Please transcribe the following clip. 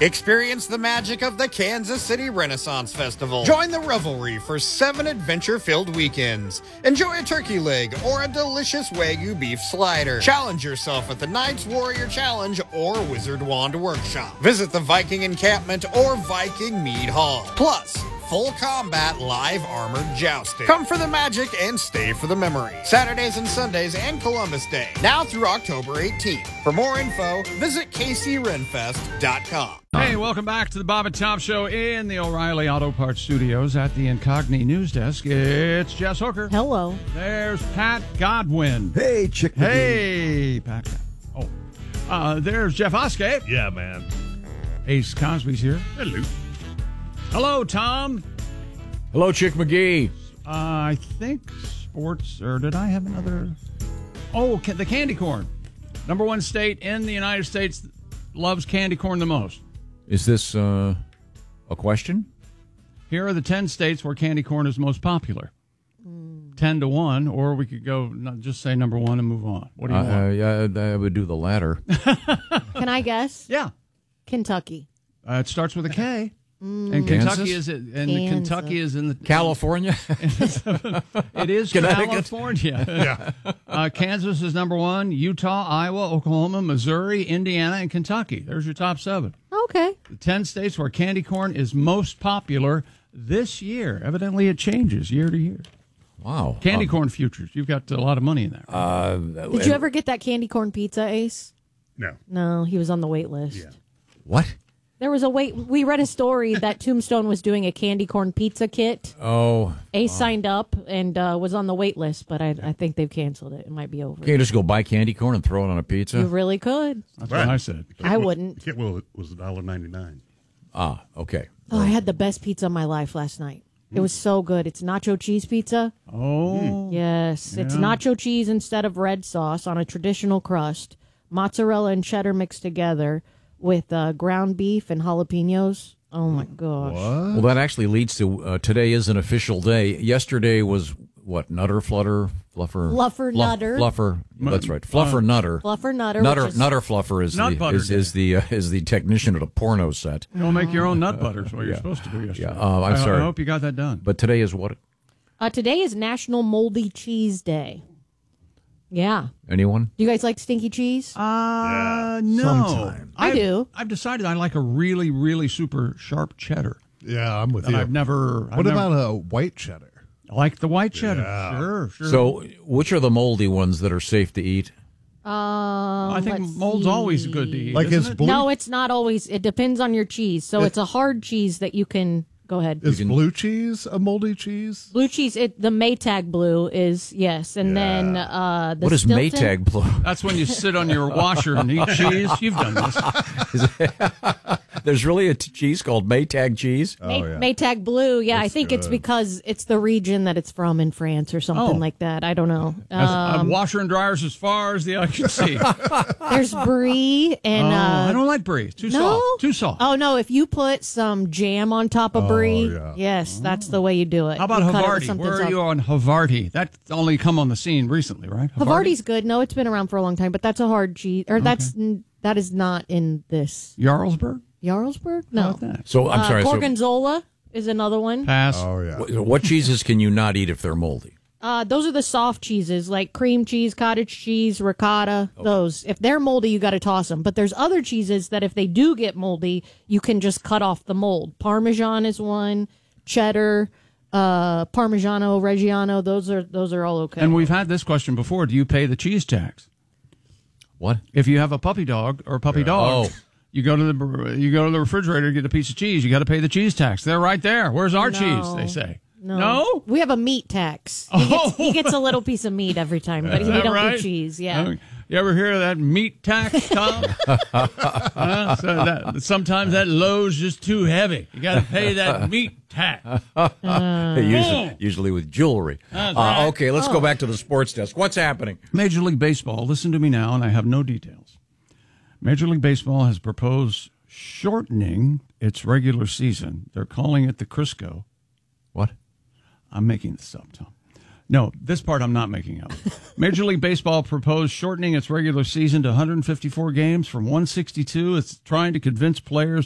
Experience the magic of the Kansas City Renaissance Festival. Join the revelry for 7 adventure-filled weekends. Enjoy a turkey leg or a delicious Wagyu beef slider. Challenge yourself at the Knights Warrior Challenge or Wizard Wand Workshop. Visit the Viking Encampment or Viking Mead Hall. Plus, full combat live armored jousting. Come for the magic and stay for the memory. Saturdays and Sundays and Columbus Day. Now through October 18th. For more info, visit kcrenfest.com. Hey, welcome back to the Bob and Tom Show in the O'Reilly Auto Parts Studios at the Incogni News Desk. It's Jess Hooker. Hello. There's Pat Godwin. Hey, Chick. Hey, Pat. Oh, there's Jeff Oskey. Yeah, man. Ace Cosby's here. Hello. Hello, Tom. Hello, Chick McGee. I think sports, or did I have another? Oh, the candy corn. Number one state in the United States loves candy corn the most. Is this a question? Here are the 10 states where candy corn is most popular. 10-1, or we could go just say number one and move on. What do you want? Yeah, I would do the latter. Can I guess? Yeah. Kentucky. It starts with a K. And Kansas? Kentucky is in the California? It is California. Yeah. Kansas is number one. Utah, Iowa, Oklahoma, Missouri, Indiana, and Kentucky. There's your top 7. Okay. The 10 states where candy corn is most popular this year. Evidently, it changes year to year. Wow. Candy corn futures. You've got a lot of money in that. Right? Did you ever get that candy corn pizza, Ace? No. No, he was on the wait list. Yeah. What? There was a wait. We read a story that Tombstone was doing a candy corn pizza kit. Oh. Ace signed up and was on the wait list, but I think they've canceled it. It might be over. Can't you just go buy candy corn and throw it on a pizza? You really could. That's what I said. I wouldn't. Well, it was $1.99. Ah, okay. Oh, I had the best pizza of my life last night. It was so good. It's nacho cheese pizza. Oh. Yes. It's nacho cheese instead of red sauce on a traditional crust, mozzarella and cheddar mixed together with ground beef and jalapenos. Oh, my gosh. Well, that actually leads to today is an official day. Yesterday was, what, Nutter, Flutter, Fluffer? Fluffer, Nutter. Fluffer. That's right. Fluffer, Nutter. Fluffer, Nutter. Nutter Fluffer is Nut butter is the technician at a porno set. You'll make your own nut butter is what you're supposed to do yesterday. Yeah. I'm sorry. I hope you got that done. But today is what? Today is National Moldy Cheese Day. Yeah. Anyone? Do you guys like stinky cheese? No. Sometime. I do. I've decided I like a really, really super sharp cheddar. Yeah, I'm with And you. I've What about a white cheddar? I like the white cheddar. Yeah. Sure. So, which are the moldy ones that are safe to eat? I think let's mold's always good to eat. Like isn't his it? blue, No, it's not always. It depends on your cheese. So it's a hard cheese that you can. Go ahead. is blue cheese a moldy cheese? Blue cheese. The Maytag blue is yes, and then the What is Stilton- Maytag blue? That's when you sit on your washer and eat cheese. You've done this. There's really a cheese called Maytag cheese? Maytag blue. Yeah, I think it's because it's the region that it's from in France or something like that. I don't know. Washer and dryers as far as the eye can see. There's brie and I don't like brie. It's too no? soft. Too soft. Oh no! If you put some jam on top of brie, yes, that's the way you do it. How about You cut it with Havarti? something Where are soft. you on Havarti? That's only come on the scene recently, right? Havarti's good. No, it's been around for a long time, but that's a hard cheese. Or that is not in this. Jarlsberg? Jarlsberg? How No. about that? So, I'm sorry. Gorgonzola is another one. Pass. Oh, yeah. What cheeses can you not eat if they're moldy? Those are the soft cheeses like cream cheese, cottage cheese, ricotta. Those. If they're moldy, you got to toss them. But there's other cheeses that if they do get moldy, you can just cut off the mold. Parmesan is one. Cheddar, Parmigiano Reggiano. Those are all okay. And we've had this question before. Do you pay the cheese tax? What? If you have a puppy dog or a puppy dog, Oh. you go to the refrigerator to get a piece of cheese. You got to pay the cheese tax. They're right there. Where's our cheese? They say. No? We have a meat tax. He gets a little piece of meat every time, but we that don't right? do cheese. Yeah. You ever hear of that meat tax, Tom? Sometimes that load's just too heavy. You got to pay that meat tax. Usually with jewelry. right. Okay, let's go back to the sports desk. What's happening? Major League Baseball, listen to me now, and I have no details. Major League Baseball has proposed shortening its regular season. They're calling it the Crisco. What? I'm making this up, Tom. No, this part I'm not making up. Major League Baseball proposed shortening its regular season to 154 games from 162. It's trying to convince players